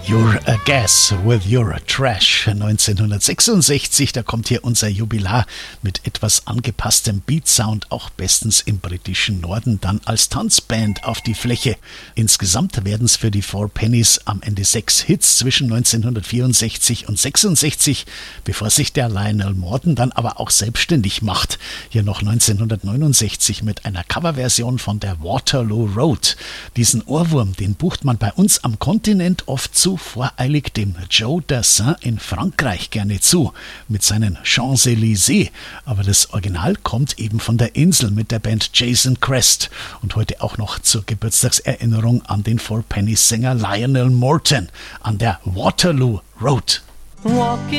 You're a gas with your trash. 1966, da kommt hier unser Jubilar mit etwas angepasstem Beatsound, auch bestens im britischen Norden, dann als Tanzband auf die Fläche. Insgesamt werden es für die Four Pennies am Ende 6 Hits zwischen 1964 und 66, bevor sich der Lionel Morton dann aber auch selbstständig macht. Hier noch 1969 mit einer Coverversion von der Waterloo Road. Diesen Ohrwurm, den bucht man bei uns am Kontinent oft zu voreilig dem Joe Dassin in Frankreich gerne zu, mit seinen Champs-Élysées. Aber das Original kommt eben von der Insel mit der Band Jason Crest und heute auch noch zur Geburtstagserinnerung an den Four Pennies Sänger Lionel Morton an der Waterloo Road.